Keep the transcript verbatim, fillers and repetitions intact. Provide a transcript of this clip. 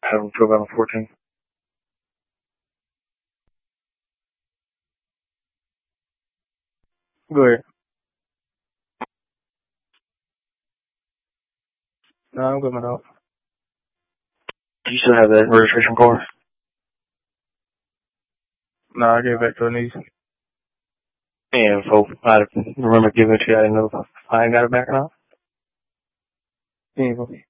have them two thousand fourteen. Go ahead. No, I'm good, my dog. Do you still have that registration card? No, I gave it back to her niece. And folks, I remember giving it to you. I didn't know if I ain't got it back or not. Yeah,